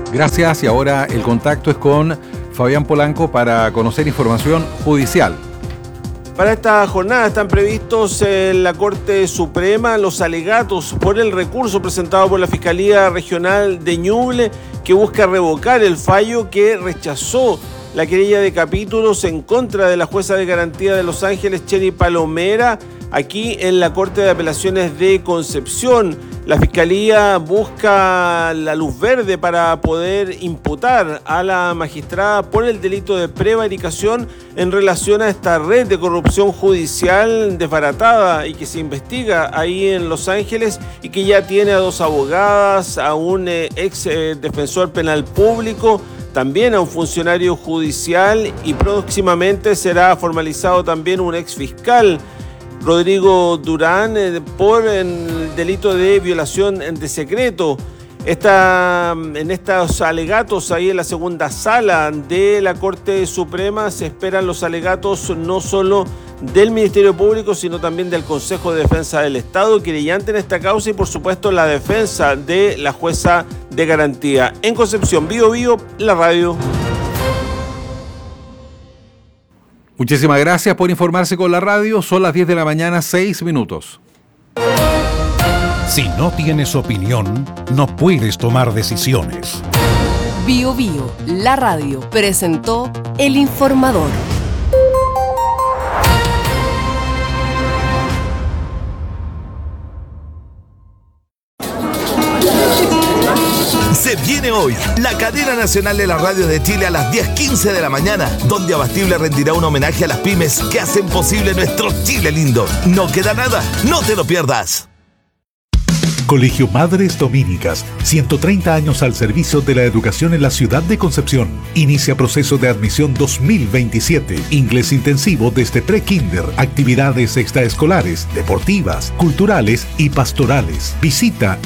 Gracias, y ahora el contacto es con Fabián Polanco para conocer información judicial. Para esta jornada están previstos en la Corte Suprema los alegatos por el recurso presentado por la Fiscalía Regional de Ñuble, que busca revocar el fallo que rechazó la querella de capítulos en contra de la jueza de garantía de Los Ángeles, Cheri Palomera, aquí en la Corte de Apelaciones de Concepción. La Fiscalía busca la luz verde para poder imputar a la magistrada por el delito de prevaricación en relación a esta red de corrupción judicial desbaratada y que se investiga ahí en Los Ángeles y que ya tiene a 2 abogadas, a un ex defensor penal público, también a un funcionario judicial, y próximamente será formalizado también un ex fiscal, Rodrigo Durán, por el delito de violación de secreto. En estos alegatos ahí en la segunda sala de la Corte Suprema se esperan los alegatos no solo del Ministerio Público, sino también del Consejo de Defensa del Estado, querellante en esta causa, y por supuesto la defensa de la jueza de garantía. En Concepción, Bío Bío, la radio. Muchísimas gracias por informarse con la radio. Son las 10 de la mañana, 6 minutos. Si no tienes opinión, no puedes tomar decisiones. Bío Bío, la radio, presentó El Informador. Se viene hoy la cadena nacional de la radio de Chile a las 10:15 de la mañana, donde Abastible rendirá un homenaje a las pymes que hacen posible nuestro Chile lindo. No queda nada, no te lo pierdas. Colegio Madres Dominicas, 130 años al servicio de la educación en la ciudad de Concepción. Inicia proceso de admisión 2027. Inglés intensivo desde pre-kinder, actividades extraescolares, deportivas, culturales y pastorales. Visita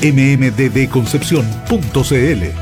mmddconcepción.cl.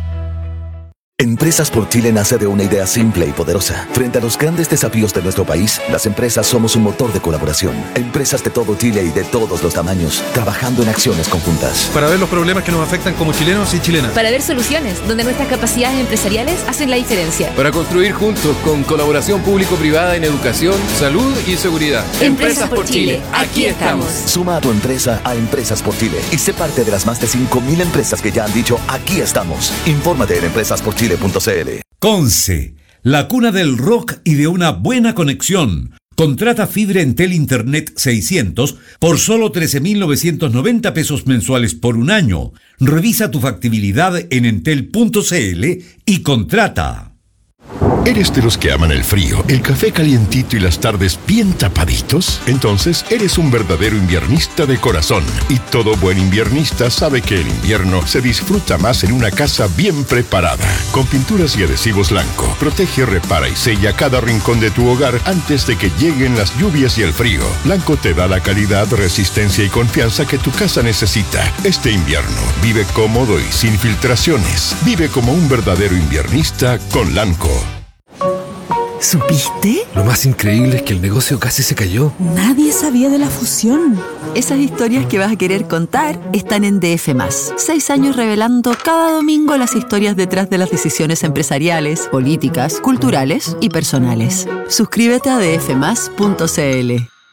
Empresas por Chile nace de una idea simple y poderosa. Frente a los grandes desafíos de nuestro país, las empresas somos un motor de colaboración. Empresas de todo Chile y de todos los tamaños, trabajando en acciones conjuntas. Para ver los problemas que nos afectan como chilenos y chilenas. Para ver soluciones donde nuestras capacidades empresariales hacen la diferencia. Para construir juntos con colaboración público-privada en educación, salud y seguridad. Empresas por Chile, aquí estamos. Suma a tu empresa a Empresas por Chile y sé parte de las más de 5.000 empresas que ya han dicho aquí estamos. Infórmate en empresasporchile.cl. Conce, la cuna del rock y de una buena conexión. Contrata fibra Entel Internet 600 por solo 13.990 pesos mensuales por un año. Revisa tu factibilidad en entel.cl y contrata. ¿Eres de los que aman el frío, el café calientito y las tardes bien tapaditos? Entonces eres un verdadero inviernista de corazón. Y todo buen inviernista sabe que el invierno se disfruta más en una casa bien preparada. Con pinturas y adhesivos Lanco, protege, repara y sella cada rincón de tu hogar antes de que lleguen las lluvias y el frío. Lanco te da la calidad, resistencia y confianza que tu casa necesita. Este invierno, vive cómodo y sin filtraciones. Vive como un verdadero inviernista con Lanco. ¿Supiste? Lo más increíble es que el negocio casi se cayó. Nadie sabía de la fusión. Esas historias que vas a querer contar están en DF+. 6 años revelando cada domingo las historias detrás de las decisiones empresariales, políticas, culturales y personales. Suscríbete a dfmas.cl.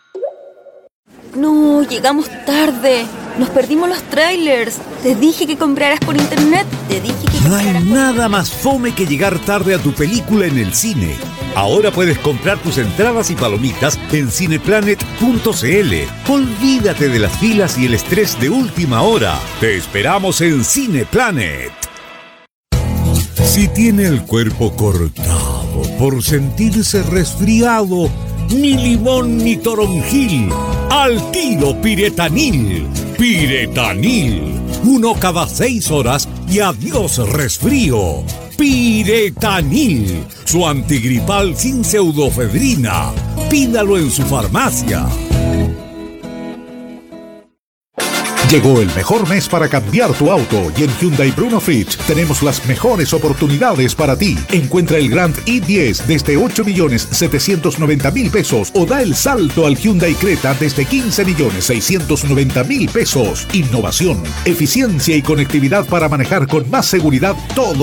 No, llegamos tarde. Nos perdimos los trailers. Te dije que compraras por internet. No hay nada más fome que llegar tarde a tu película en el cine. Ahora puedes comprar tus entradas y palomitas en cineplanet.cl. Olvídate de las filas y el estrés de última hora. Te esperamos en Cineplanet. Si tiene el cuerpo cortado por sentirse resfriado, ni limón ni toronjil, al tiro Piretanil. Piretanil, 1 cada 6 horas y adiós resfrío. Piretanil, su antigripal sin pseudofedrina. Pídalo en su farmacia. Llegó el mejor mes para cambiar tu auto y en Hyundai Bruno Fitch tenemos las mejores oportunidades para ti. Encuentra el Grand i10 desde 8.790.000 pesos o da el salto al Hyundai Creta desde 15.690.000 pesos. Innovación, eficiencia y conectividad para manejar con más seguridad todo